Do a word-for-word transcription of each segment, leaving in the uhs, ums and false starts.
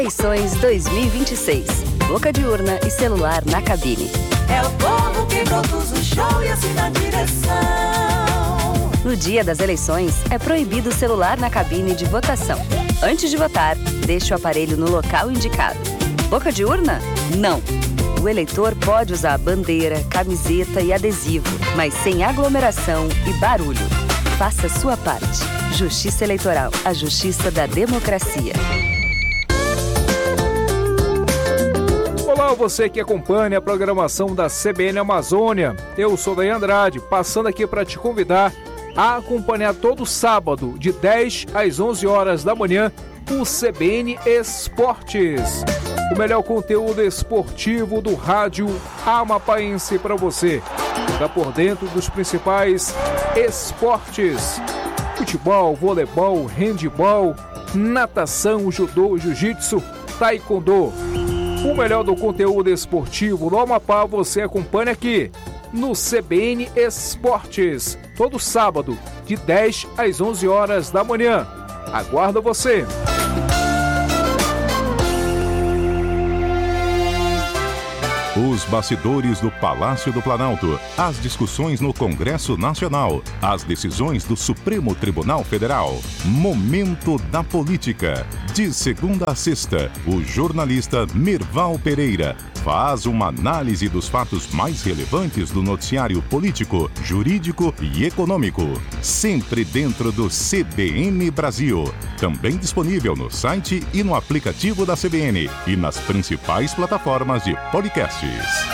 Eleições dois mil e vinte e seis. Boca de urna e celular na cabine. É o povo que produz o show e assina a direção. No dia das eleições, é proibido o celular na cabine de votação. Antes de votar, deixe o aparelho no local indicado. Boca de urna? Não. O eleitor pode usar bandeira, camiseta e adesivo, mas sem aglomeração e barulho. Faça a sua parte. Justiça Eleitoral, a justiça da democracia. Olá, você que acompanha a programação da C B N Amazônia. Eu sou Daí Andrade, passando aqui para te convidar a acompanhar todo sábado, de dez às onze horas da manhã, o C B N Esportes. O melhor conteúdo esportivo do rádio amapaense para você. Está por dentro dos principais esportes: futebol, voleibol, handebol, natação, judô, jiu-jitsu, taekwondo. O melhor do conteúdo esportivo do Amapá você acompanha aqui no C B N Esportes, todo sábado, de dez às onze horas da manhã. Aguardo você! Os bastidores do Palácio do Planalto, as discussões no Congresso Nacional, as decisões do Supremo Tribunal Federal. Momento da Política. De segunda a sexta, o jornalista Mirval Pereira faz uma análise dos fatos mais relevantes do noticiário político, jurídico e econômico. Sempre dentro do C B N Brasil. Também disponível no site e no aplicativo da C B N e nas principais plataformas de podcasts.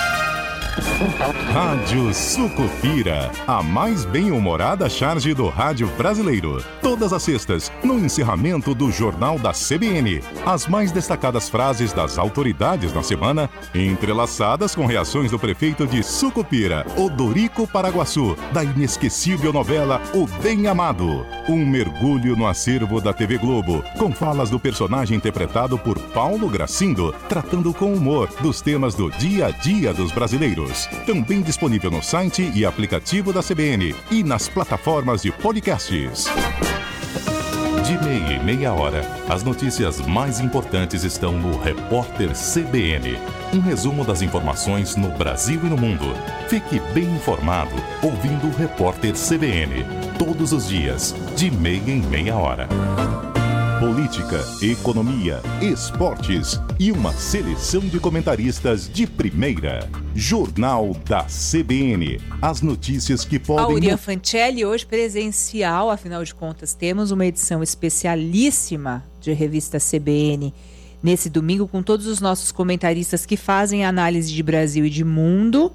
Rádio Sucupira, a mais bem-humorada charge do rádio brasileiro. Todas as sextas, no encerramento do Jornal da C B N. As mais destacadas frases das autoridades na semana, entrelaçadas com reações do prefeito de Sucupira, Odorico Paraguaçu, da inesquecível novela O Bem Amado. Um mergulho no acervo da T V Globo, com falas do personagem interpretado por Paulo Gracindo, tratando com humor dos temas do dia a dia dos brasileiros. Também disponível no site e aplicativo da C B N e nas plataformas de podcasts. De meia em meia hora, as notícias mais importantes estão no Repórter C B N. Um resumo das informações no Brasil e no mundo. Fique bem informado ouvindo o Repórter C B N. Todos os dias, de meia em meia hora. Política, economia, esportes e uma seleção de comentaristas de primeira. Jornal da C B N. As notícias que podem... A Urian Fancelli, hoje presencial, afinal de contas, temos uma edição especialíssima de revista C B N nesse domingo, com todos os nossos comentaristas que fazem análise de Brasil e de mundo.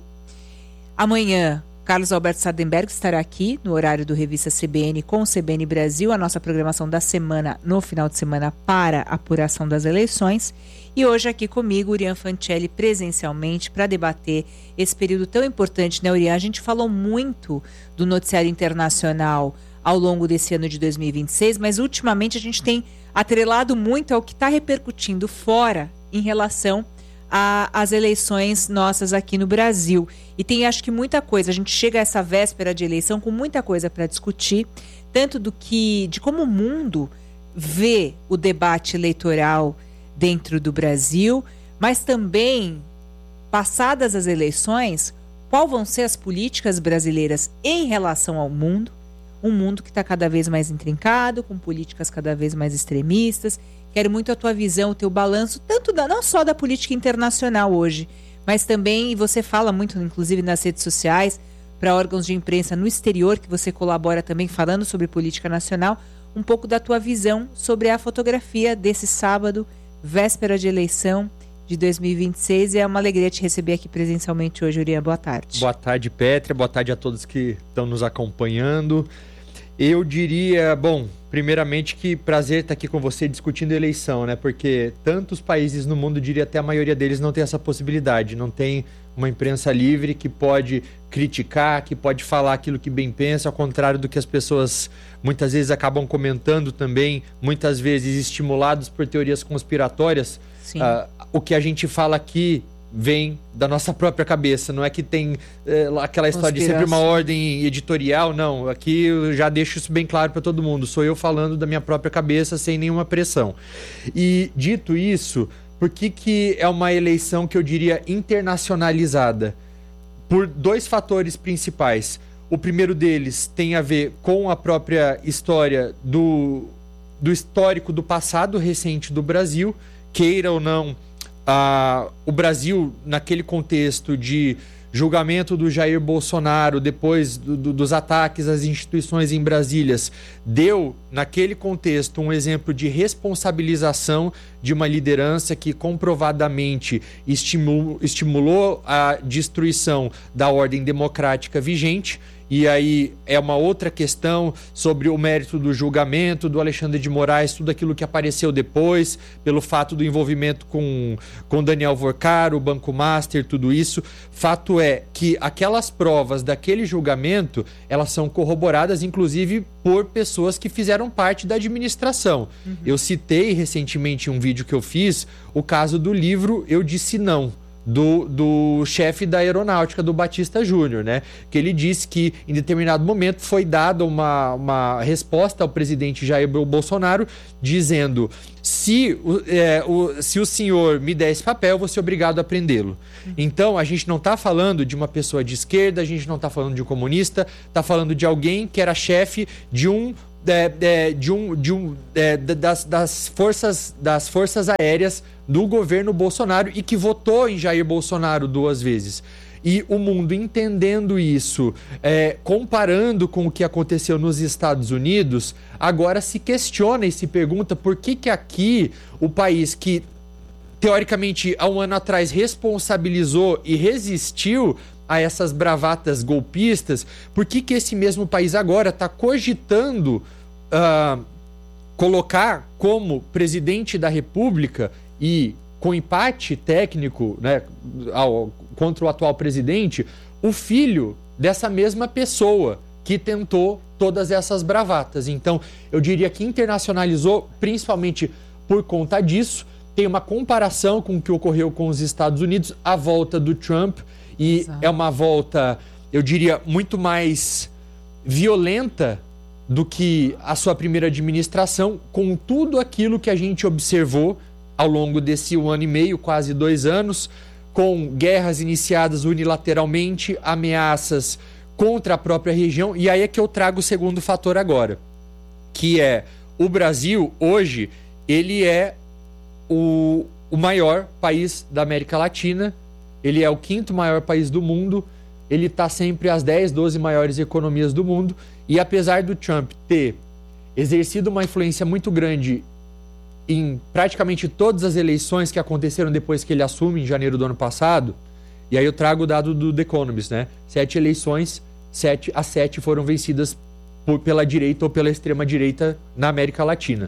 Amanhã, Carlos Alberto Sardenberg estará aqui no horário do Revista C B N com o C B N Brasil, a nossa programação da semana no final de semana para a apuração das eleições. E hoje aqui comigo, Urian Fancelli, presencialmente, para debater esse período tão importante, né, Urian? A gente falou muito do noticiário internacional ao longo desse ano de dois mil e vinte e seis, mas ultimamente a gente tem atrelado muito ao que está repercutindo fora em relação às eleições nossas aqui no Brasil. E tem, acho que, muita coisa. A gente chega a essa véspera de eleição com muita coisa para discutir, tanto do que, de como o mundo vê o debate eleitoral dentro do Brasil, mas também, passadas as eleições, quais vão ser as políticas brasileiras em relação ao mundo, um mundo que está cada vez mais intrincado, com políticas cada vez mais extremistas. Quero muito a tua visão, o teu balanço, tanto da, não só da política internacional hoje, mas também, e você fala muito, inclusive nas redes sociais, para órgãos de imprensa no exterior, que você colabora também falando sobre política nacional, um pouco da tua visão sobre a fotografia desse sábado, véspera de eleição de dois mil e vinte e seis. E é uma alegria te receber aqui presencialmente hoje, Urian. Boa tarde. Boa tarde, Pétria. Boa tarde a todos que estão nos acompanhando. Eu diria, bom, primeiramente que prazer estar aqui com você discutindo eleição, né? Porque tantos países no mundo, diria até a maioria deles, não tem essa possibilidade. Não tem uma imprensa livre que pode criticar, que pode falar aquilo que bem pensa, ao contrário do que as pessoas muitas vezes acabam comentando também, muitas vezes estimulados por teorias conspiratórias. Sim. Uh, o que a gente fala aqui vem da nossa própria cabeça, não é que tem é, aquela história de sempre uma ordem editorial, não. Aqui eu já deixo isso bem claro para todo mundo, sou eu falando da minha própria cabeça sem nenhuma pressão. E dito isso, por que que é uma eleição que eu diria internacionalizada? Por dois fatores principais. O primeiro deles tem a ver com a própria história do, do histórico do passado recente do Brasil, queira ou não, ah, o Brasil, naquele contexto de julgamento do Jair Bolsonaro, depois do, do, dos ataques às instituições em Brasília, deu, naquele contexto, um exemplo de responsabilização de uma liderança que comprovadamente estimulou, estimulou a destruição da ordem democrática vigente. E aí é uma outra questão sobre o mérito do julgamento do Alexandre de Moraes, tudo aquilo que apareceu depois, pelo fato do envolvimento com, com Daniel Vorcaro, o Banco Master, tudo isso. Fato é que aquelas provas daquele julgamento, elas são corroboradas, inclusive, por pessoas que fizeram parte da administração. Uhum. Eu citei recentemente em um vídeo que eu fiz o caso do livro Eu Disse Não, do, do chefe da aeronáutica, do Batista Júnior, né? Que ele disse que em determinado momento foi dada uma, uma resposta ao presidente Jair Bolsonaro dizendo: se, é, o, se o senhor me der esse papel, eu vou ser obrigado a prendê-lo. Então a gente não está falando de uma pessoa de esquerda, a gente não está falando de um comunista, está falando de alguém que era chefe de um É, é, de um, de um, é, das, das, forças, das forças aéreas do governo Bolsonaro e que votou em Jair Bolsonaro duas vezes. E o mundo entendendo isso, é, comparando com o que aconteceu nos Estados Unidos, agora se questiona e se pergunta por que que aqui o país que teoricamente há um ano atrás responsabilizou e resistiu a essas bravatas golpistas, por que que esse mesmo país agora está cogitando uh, colocar como presidente da República e com empate técnico, né, ao, contra o atual presidente, o filho dessa mesma pessoa que tentou todas essas bravatas? Então, eu diria que internacionalizou principalmente por conta disso. Tem uma comparação com o que ocorreu com os Estados Unidos, a volta do Trump. E Exato. É uma volta, eu diria, muito mais violenta do que a sua primeira administração, com tudo aquilo que a gente observou ao longo desse um ano e meio, quase dois anos, com guerras iniciadas unilateralmente, ameaças contra a própria região. E aí é que eu trago o segundo fator agora, que é o Brasil, hoje, ele é o, o maior país da América Latina. Ele é o quinto maior país do mundo, ele está sempre às dez, doze maiores economias do mundo, e apesar do Trump ter exercido uma influência muito grande em praticamente todas as eleições que aconteceram depois que ele assume em janeiro do ano passado, e aí eu trago o dado do The Economist, né? Sete eleições, sete a sete foram vencidas por, pela direita ou pela extrema-direita na América Latina.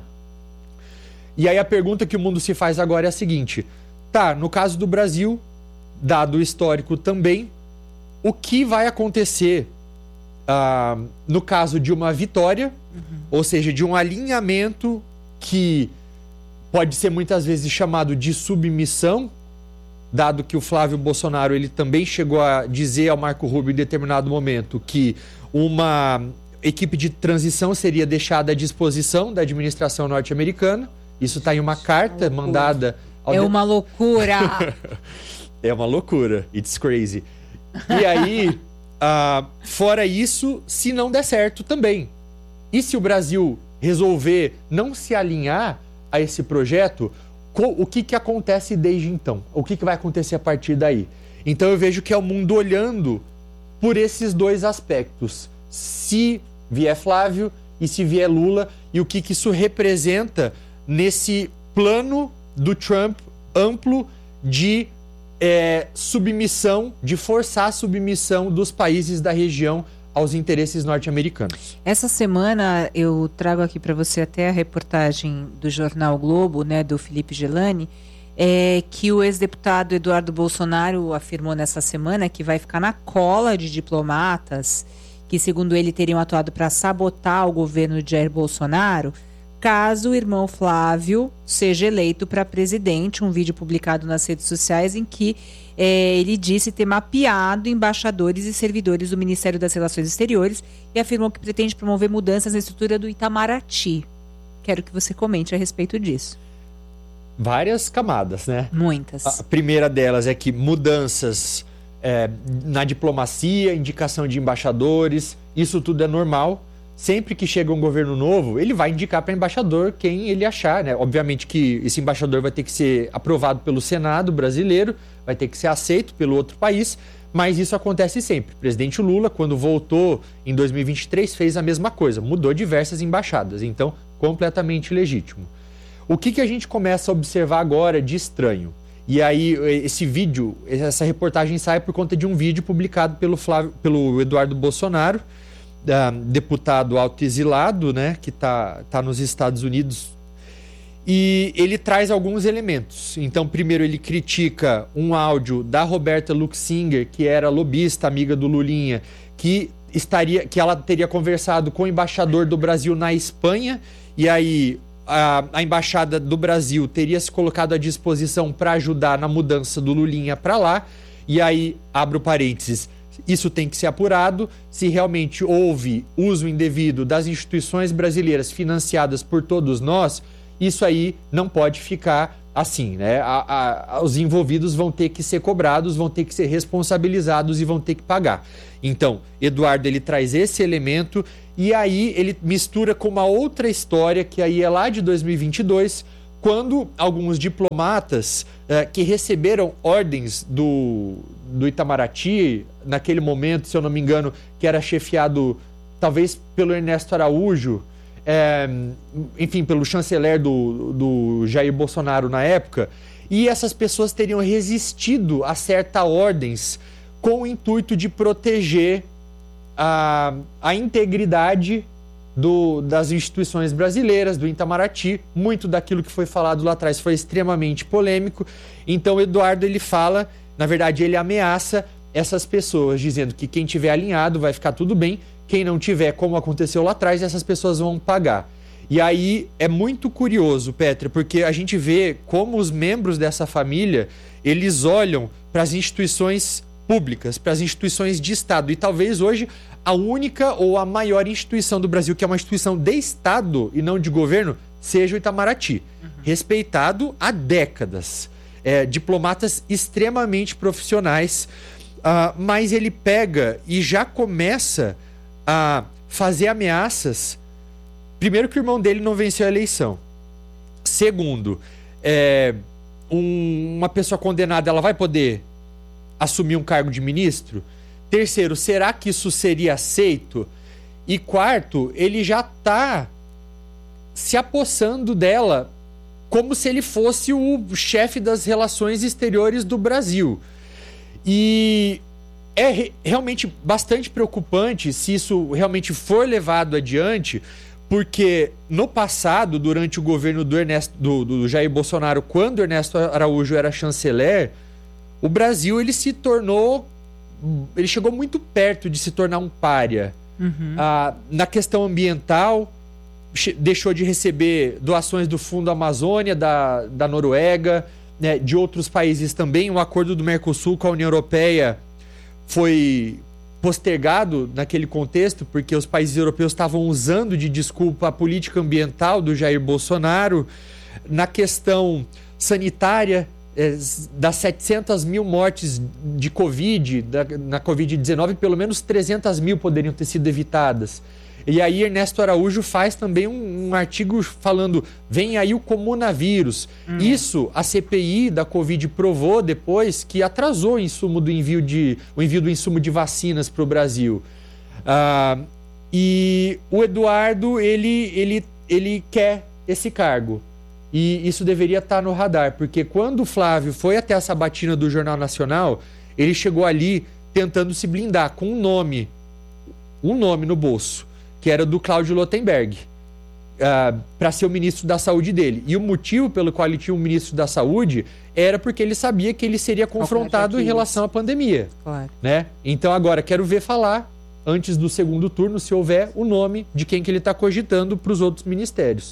E aí a pergunta que o mundo se faz agora é a seguinte: tá, no caso do Brasil, dado o histórico também, o que vai acontecer uh, no caso de uma vitória, uhum. ou seja, de um alinhamento que pode ser muitas vezes chamado de submissão, dado que o Flávio Bolsonaro ele também chegou a dizer ao Marco Rubio em determinado momento que uma equipe de transição seria deixada à disposição da administração norte-americana. Isso está em uma carta mandada... Ao é uma loucura! É uma loucura. It's crazy. E aí, uh, fora isso, se não der certo também. E se o Brasil resolver não se alinhar a esse projeto, o que que acontece desde então? O que que vai acontecer a partir daí? Então eu vejo que é o mundo olhando por esses dois aspectos. Se vier Flávio e se vier Lula, e o que que isso representa nesse plano do Trump amplo de É, submissão, de forçar a submissão dos países da região aos interesses norte-americanos. Essa semana eu trago aqui para você até a reportagem do jornal Globo, né, do Felipe Gelani, é, que o ex-deputado Eduardo Bolsonaro afirmou nessa semana que vai ficar na cola de diplomatas que, segundo ele, teriam atuado para sabotar o governo de Jair Bolsonaro, caso o irmão Flávio seja eleito para presidente. Um vídeo publicado nas redes sociais em que é, ele disse ter mapeado embaixadores e servidores do Ministério das Relações Exteriores e afirmou que pretende promover mudanças na estrutura do Itamaraty. Quero que você comente a respeito disso. Várias camadas, né? Muitas. A primeira delas é que mudanças é, na diplomacia, indicação de embaixadores, isso tudo é normal. Sempre que chega um governo novo, ele vai indicar para embaixador quem ele achar, né? Obviamente que esse embaixador vai ter que ser aprovado pelo Senado brasileiro, vai ter que ser aceito pelo outro país, mas isso acontece sempre. O presidente Lula, quando voltou em dois mil e vinte e três, fez a mesma coisa, mudou diversas embaixadas, então completamente legítimo. O que, que a gente começa a observar agora de estranho? E aí esse vídeo, essa reportagem sai por conta de um vídeo publicado pelo, Flávio, pelo Eduardo Bolsonaro, Uh, deputado autoexilado, né, que está tá nos Estados Unidos, e ele traz alguns elementos. Então, primeiro ele critica um áudio da Roberta Luxinger, que era lobista, amiga do Lulinha, que, estaria, que ela teria conversado com o embaixador do Brasil na Espanha, e aí a, a embaixada do Brasil teria se colocado à disposição para ajudar na mudança do Lulinha para lá, e aí, abro parênteses, isso tem que ser apurado. Se realmente houve uso indevido das instituições brasileiras financiadas por todos nós, isso aí não pode ficar assim, né? A, a, os envolvidos vão ter que ser cobrados, vão ter que ser responsabilizados e vão ter que pagar. Então, Eduardo, ele traz esse elemento e aí ele mistura com uma outra história que aí é lá de dois mil e vinte e dois, quando alguns diplomatas eh, que receberam ordens do, do Itamaraty, naquele momento, se eu não me engano, que era chefiado talvez pelo Ernesto Araújo, eh, enfim, pelo chanceler do, do Jair Bolsonaro na época, e essas pessoas teriam resistido a certas ordens com o intuito de proteger a, a integridade Do, das instituições brasileiras, do Itamaraty. Muito daquilo que foi falado lá atrás foi extremamente polêmico. Então, Eduardo, ele fala, na verdade, ele ameaça essas pessoas, dizendo que quem tiver alinhado vai ficar tudo bem, quem não tiver, como aconteceu lá atrás, essas pessoas vão pagar. E aí é muito curioso, Petra, porque a gente vê como os membros dessa família, eles olham para as instituições públicas, para as instituições de Estado, e talvez hoje a única ou a maior instituição do Brasil, que é uma instituição de Estado e não de governo, seja o Itamaraty. Uhum. Respeitado há décadas. É, diplomatas extremamente profissionais, uh, mas ele pega e já começa a fazer ameaças. Primeiro, que o irmão dele não venceu a eleição. Segundo, é, um, uma pessoa condenada, ela vai poder assumir um cargo de ministro? Terceiro, será que isso seria aceito? E quarto, ele já está se apossando dela como se ele fosse o chefe das relações exteriores do Brasil. E é re- realmente bastante preocupante se isso realmente for levado adiante, porque no passado, durante o governo do, Ernesto, do, do Jair Bolsonaro, quando Ernesto Araújo era chanceler, o Brasil ele se tornou... ele chegou muito perto de se tornar um pária. Uhum. Ah, na questão ambiental, deixou de receber doações do Fundo Amazônia, da, da Noruega, né, de outros países também. O acordo do Mercosul com a União Europeia foi postergado naquele contexto, porque os países europeus estavam usando de desculpa a política ambiental do Jair Bolsonaro. Na questão sanitária, das setecentas mil mortes de Covid, da, na covid dezenove, pelo menos trezentas mil poderiam ter sido evitadas. E aí Ernesto Araújo faz também um, um artigo falando, vem aí o comunavírus. Hum. Isso a C P I da Covid provou depois que atrasou o, insumo do envio de, o envio do insumo de vacinas para o Brasil. Ah, e o Eduardo, ele, ele, ele quer esse cargo. E isso deveria estar no radar, porque quando o Flávio foi até a sabatina do Jornal Nacional, ele chegou ali tentando se blindar com um nome, um nome no bolso, que era do Cláudio Lottenberg, uh, para ser o ministro da Saúde dele. E o motivo pelo qual ele tinha um ministro da Saúde era porque ele sabia que ele seria confrontado em relação à pandemia. Claro. Né? Então agora, quero ver falar, antes do segundo turno, se houver o nome de quem que ele está cogitando para os outros ministérios.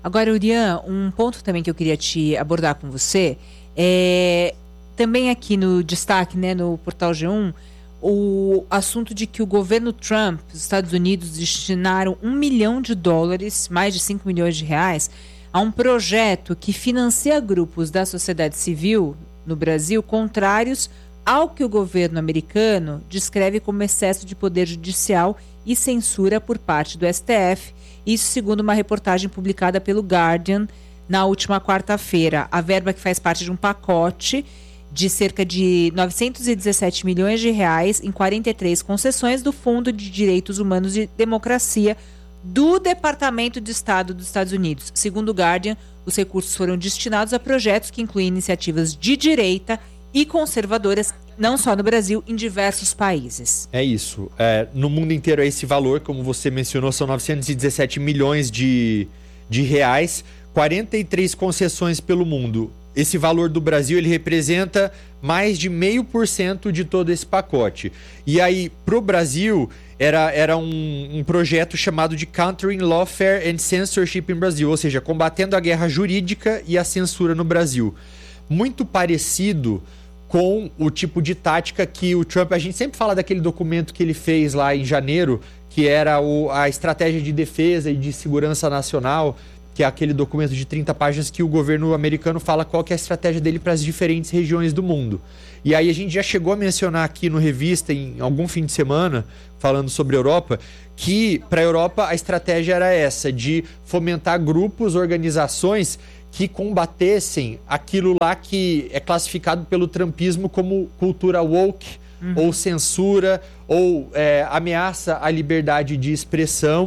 Agora, Urian, um ponto também que eu queria te abordar com você é também aqui no destaque, né, no Portal G um, o assunto de que o governo Trump, os Estados Unidos, destinaram um milhão de dólares, mais de cinco milhões de reais, a um projeto que financia grupos da sociedade civil no Brasil contrários ao que o governo americano descreve como excesso de poder judicial e censura por parte do S T F. Isso segundo uma reportagem publicada pelo Guardian na última quarta-feira. A verba, que faz parte de um pacote de cerca de novecentos e dezessete milhões de reais em quarenta e três concessões do Fundo de Direitos Humanos e Democracia do Departamento de Estado dos Estados Unidos. Segundo o Guardian, os recursos foram destinados a projetos que incluem iniciativas de direita e conservadoras, não só no Brasil, em diversos países. É isso. É, no mundo inteiro é esse valor, como você mencionou, são novecentos e dezessete milhões de, de reais, quarenta e três concessões pelo mundo. Esse valor do Brasil, ele representa mais de meio por cento de todo esse pacote. E aí, para o Brasil, era, era um, um projeto chamado de Countering Lawfare and Censorship in Brazil, ou seja, combatendo a guerra jurídica e a censura no Brasil. Muito parecido com o tipo de tática que o Trump... A gente sempre fala daquele documento que ele fez lá em janeiro, que era o, a estratégia de defesa e de segurança nacional, que é aquele documento de trinta páginas que o governo americano fala qual que é a estratégia dele para as diferentes regiões do mundo. E aí a gente já chegou a mencionar aqui no Revista, em algum fim de semana, falando sobre a Europa, que para a Europa a estratégia era essa, de fomentar grupos, organizações que combatessem aquilo lá que é classificado pelo trumpismo como cultura woke, uhum. ou censura, ou é, ameaça à liberdade de expressão.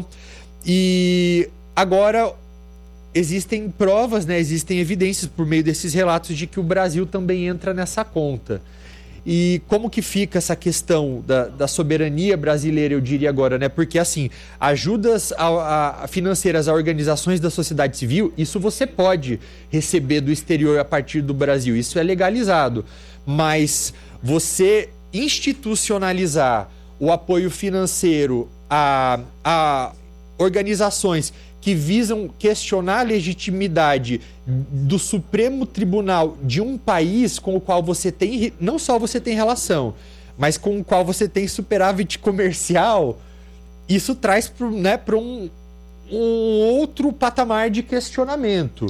E agora existem provas, né, existem evidências por meio desses relatos de que o Brasil também entra nessa conta. E como que fica essa questão da, da soberania brasileira, eu diria agora, né? Porque, assim, ajudas a, a financeiras a organizações da sociedade civil, isso você pode receber do exterior a partir do Brasil, isso é legalizado. Mas você institucionalizar o apoio financeiro a, a organizações que visam questionar a legitimidade do Supremo Tribunal de um país com o qual você tem, não só você tem relação, mas com o qual você tem superávit comercial, isso traz para, né, para um, um outro patamar de questionamento.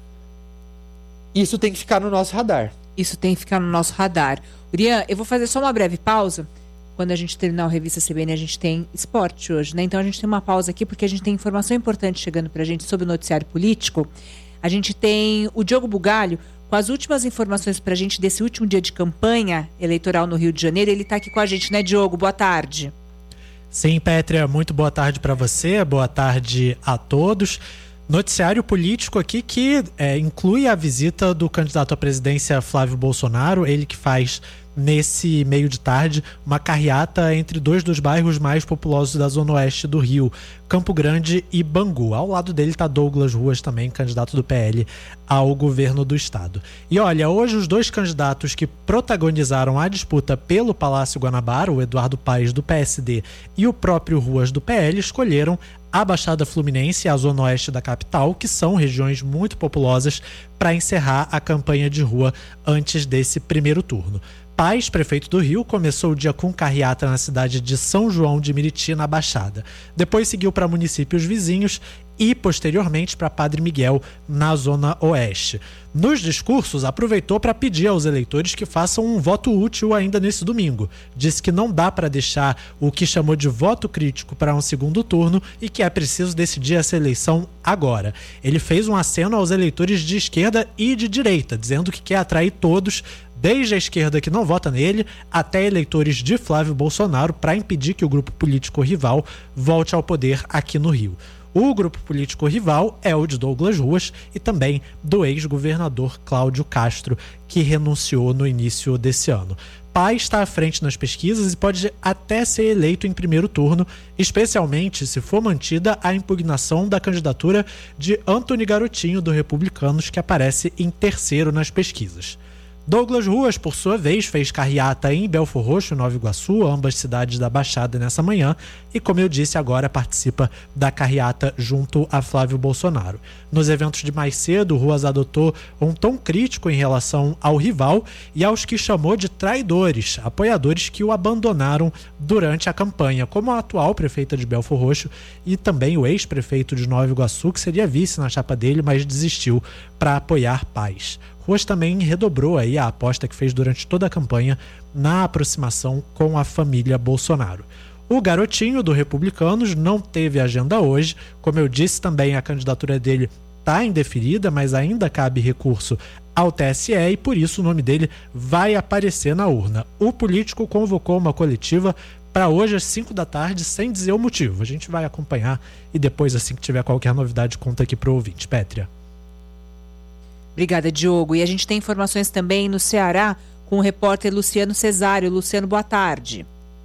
Isso tem que ficar no nosso radar. Isso tem que ficar no nosso radar. Urian, eu vou fazer só uma breve pausa. Quando a gente terminar o Revista C B N, a gente tem esporte hoje, né? Então a gente tem uma pausa aqui porque a gente tem informação importante chegando pra gente sobre o noticiário político. A gente tem o Diogo Bugalho com as últimas informações pra gente desse último dia de campanha eleitoral no Rio de Janeiro. Ele tá aqui com a gente, né, Diogo? Boa tarde. Sim, Pétria, muito boa tarde para você, boa tarde a todos. Noticiário político aqui que é, inclui a visita do candidato à presidência Flávio Bolsonaro, ele que faz nesse meio de tarde uma carreata entre dois dos bairros mais populosos da zona oeste do Rio, Campo Grande e Bangu. Ao lado dele está Douglas Ruas, também candidato do P L ao governo do estado. E olha, hoje os dois candidatos que protagonizaram a disputa pelo Palácio Guanabara, o Eduardo Paes do P S D e o próprio Ruas do P L, escolheram a Baixada Fluminense e a zona oeste da capital, que são regiões muito populosas, para encerrar a campanha de rua antes desse primeiro turno. Paes, prefeito do Rio, começou o dia com carreata na cidade de São João de Meriti, na Baixada. Depois seguiu para municípios vizinhos e, posteriormente, para Padre Miguel, na zona oeste. Nos discursos, aproveitou para pedir aos eleitores que façam um voto útil ainda nesse domingo. Disse que não dá para deixar o que chamou de voto crítico para um segundo turno e que é preciso decidir essa eleição agora. Ele fez um aceno aos eleitores de esquerda e de direita, dizendo que quer atrair todos, desde a esquerda que não vota nele, até eleitores de Flávio Bolsonaro, para impedir que o grupo político rival volte ao poder aqui no Rio. O grupo político rival é o de Douglas Ruas e também do ex-governador Cláudio Castro, que renunciou no início desse ano. Paes está à frente nas pesquisas e pode até ser eleito em primeiro turno, especialmente se for mantida a impugnação da candidatura de Antony Garotinho, do Republicanos, que aparece em terceiro nas pesquisas. Douglas Ruas, por sua vez, fez carreata em Belfor Roxo, Nova Iguaçu, ambas cidades da Baixada, nessa manhã, e, como eu disse, agora participa da carreata junto a Flávio Bolsonaro. Nos eventos de mais cedo, Ruas adotou um tom crítico em relação ao rival e aos que chamou de traidores, apoiadores que o abandonaram durante a campanha, como a atual prefeita de Belfor Roxo e também o ex-prefeito de Nova Iguaçu, que seria vice na chapa dele, mas desistiu para apoiar Paz. Ruas também redobrou aí a aposta que fez durante toda a campanha na aproximação com a família Bolsonaro. O garotinho do Republicanos não teve agenda hoje. Como eu disse, também a candidatura dele está indeferida, mas ainda cabe recurso ao T S E e por isso o nome dele vai aparecer na urna. O político convocou uma coletiva para hoje às cinco da tarde, sem dizer o motivo. A gente vai acompanhar e depois, assim que tiver qualquer novidade, conta aqui para o ouvinte. Pétria. Obrigada, Diogo. E a gente tem informações também no Ceará com o repórter Luciano Cesário. Luciano, boa tarde.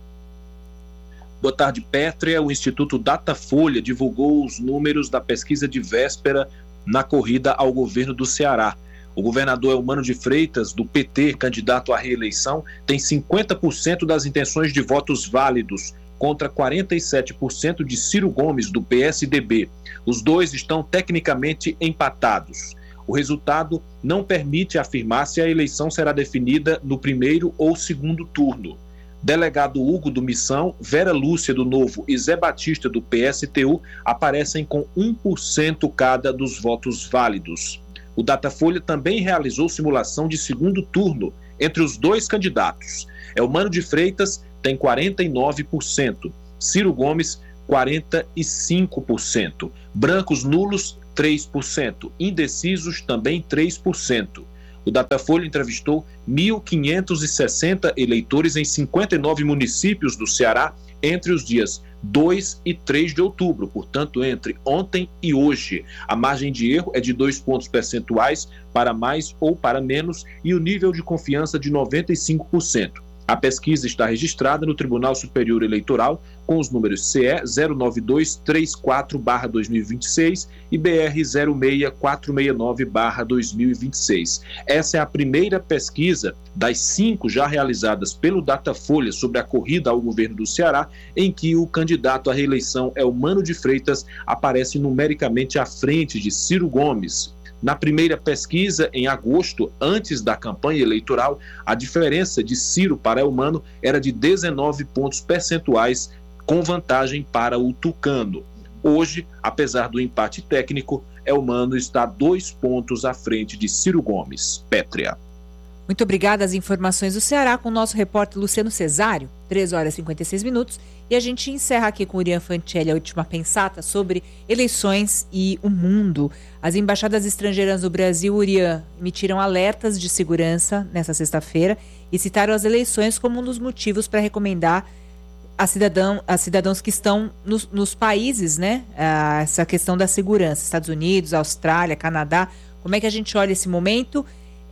Boa tarde, Pétria. O Instituto Datafolha divulgou os números da pesquisa de véspera na corrida ao governo do Ceará. O governador Eumano de Freitas, do P T, candidato à reeleição, tem cinquenta por cento das intenções de votos válidos, contra quarenta e sete por cento de Ciro Gomes, do P S D B. Os dois estão tecnicamente empatados. O resultado não permite afirmar se a eleição será definida no primeiro ou segundo turno. Delegado Hugo do Missão, Vera Lúcia do Novo e Zé Batista do P S T U aparecem com um por cento cada dos votos válidos. O Datafolha também realizou simulação de segundo turno entre os dois candidatos. Eumano de Freitas tem quarenta e nove por cento, Ciro Gomes quarenta e cinco por cento, brancos nulos três por cento, indecisos também três por cento. O Datafolha entrevistou mil quinhentos e sessenta eleitores em cinquenta e nove municípios do Ceará entre os dias dois e três de outubro, portanto, entre ontem e hoje. A margem de erro é de dois pontos percentuais para mais ou para menos e o nível de confiança de noventa e cinco por cento. A pesquisa está registrada no Tribunal Superior Eleitoral com os números C E zero nove dois três quatro barra dois mil e vinte e seis e B R zero seis quatro seis nove barra dois mil e vinte e seis. Essa é a primeira pesquisa das cinco já realizadas pelo Datafolha sobre a corrida ao governo do Ceará, em que o candidato à reeleição Eumano de Freitas aparece numericamente à frente de Ciro Gomes. Na primeira pesquisa, em agosto, antes da campanha eleitoral, a diferença de Ciro para Eumano era de dezenove pontos percentuais, com vantagem para o tucano. Hoje, apesar do empate técnico, Eumano está dois pontos à frente de Ciro Gomes. Pétria. Muito obrigada. As informações do Ceará com o nosso repórter Luciano Cesário, três horas e cinquenta e seis minutos. E a gente encerra aqui com o Urian Fancelli a última pensata sobre eleições e o mundo. As embaixadas estrangeiras no Brasil, Urian, emitiram alertas de segurança nesta sexta-feira e citaram as eleições como um dos motivos para recomendar a, cidadão, a cidadãos que estão nos, nos países, né, a, essa questão da segurança, Estados Unidos, Austrália, Canadá. Como é que a gente olha esse momento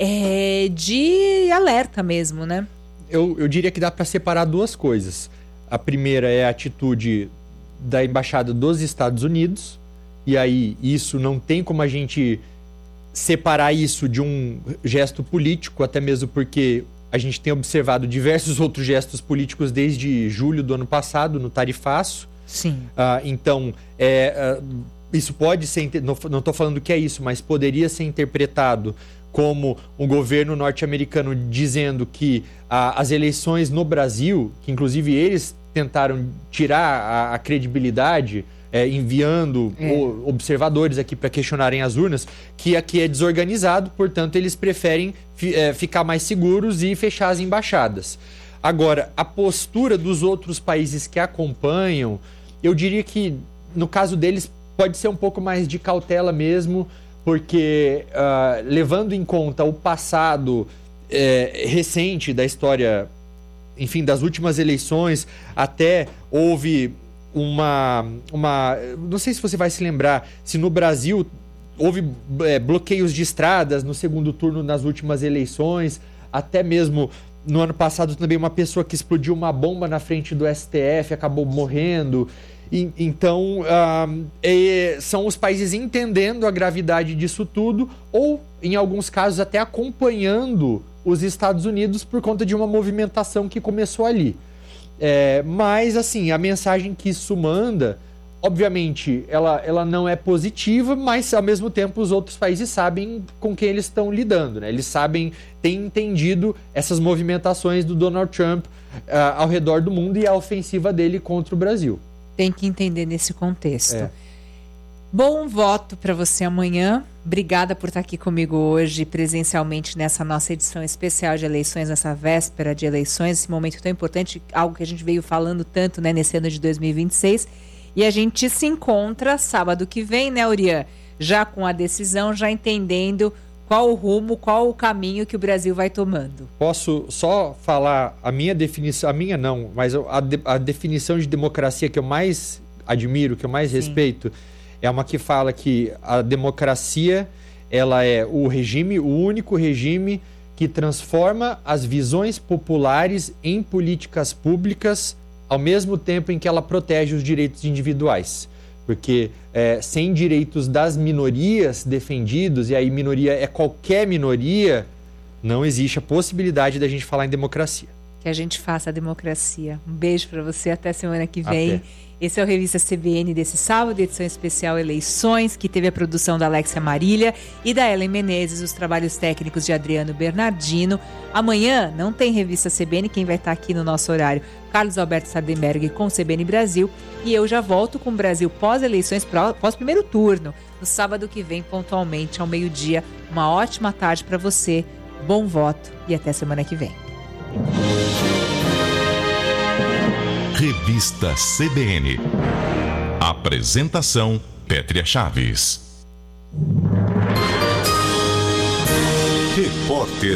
é, de alerta mesmo, né? Eu, eu diria que dá para separar duas coisas. A primeira é a atitude da Embaixada dos Estados Unidos, e aí isso não tem como a gente separar isso de um gesto político, até mesmo porque a gente tem observado diversos outros gestos políticos desde julho do ano passado, no tarifaço. Sim. Ah, então, é, isso pode ser, não estou falando que é isso, mas poderia ser interpretado como um governo norte-americano dizendo que ah, as eleições no Brasil, que inclusive eles tentaram tirar a, a credibilidade, é, enviando é. o, observadores aqui para questionarem as urnas, que aqui é desorganizado, portanto eles preferem fi, é, ficar mais seguros e fechar as embaixadas. Agora, a postura dos outros países que acompanham, eu diria que no caso deles pode ser um pouco mais de cautela mesmo, porque uh, levando em conta o passado é, recente da história, enfim, das últimas eleições, até houve uma, uma... Não sei se você vai se lembrar, se no Brasil houve é, bloqueios de estradas no segundo turno nas últimas eleições, até mesmo no ano passado também uma pessoa que explodiu uma bomba na frente do S T F acabou morrendo. E, então, uh, é, são os países entendendo a gravidade disso tudo, ou, em alguns casos, até acompanhando os Estados Unidos por conta de uma movimentação que começou ali. É, mas, assim, a mensagem que isso manda, obviamente, ela, ela não é positiva, mas, ao mesmo tempo, os outros países sabem com quem eles estão lidando, né? Eles sabem, têm entendido essas movimentações do Donald Trump uh, ao redor do mundo e a ofensiva dele contra o Brasil. Tem que entender nesse contexto. É. Bom voto para você amanhã. Obrigada por estar aqui comigo hoje, presencialmente, nessa nossa edição especial de eleições, nessa véspera de eleições, esse momento tão importante, algo que a gente veio falando tanto, né, nesse ano de dois mil e vinte e seis. E a gente se encontra sábado que vem, né, Urian? Já com a decisão, já entendendo qual o rumo, qual o caminho que o Brasil vai tomando. Posso só falar a minha definição, a minha não, mas a, de, a definição de democracia que eu mais admiro, que eu mais Sim. respeito, é uma que fala que a democracia, ela é o regime, o único regime que transforma as visões populares em políticas públicas ao mesmo tempo em que ela protege os direitos individuais. Porque é, sem direitos das minorias defendidos, e aí minoria é qualquer minoria, não existe a possibilidade da gente falar em democracia. Que a gente faça a democracia. Um beijo para você, até semana que vem. Até. Esse é o Revista C B N desse sábado, edição especial Eleições, que teve a produção da Alexia Marília e da Ellen Menezes, os trabalhos técnicos de Adriano Bernardino. Amanhã não tem Revista C B N, quem vai estar aqui no nosso horário, Carlos Alberto Sardenberg com o C B N Brasil. E eu já volto com o Brasil pós-eleições, pós-primeiro turno, no sábado que vem, pontualmente, ao meio-dia. Uma ótima tarde para você, bom voto e até semana que vem. Revista C B N. Apresentação: Pétria Chaves. Repórter